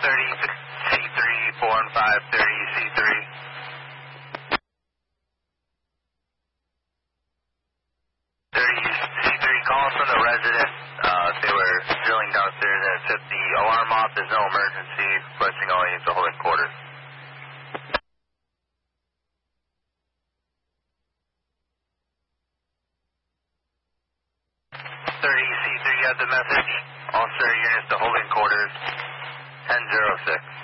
C3, 415, 30 C3. 30 C3, calling from the resident. They were drilling downstairs and it took the alarm off. There's no emergency. Requesting all units to hold in quarters. 30 C3, you have the message. All sir units to hold in quarters. 1006.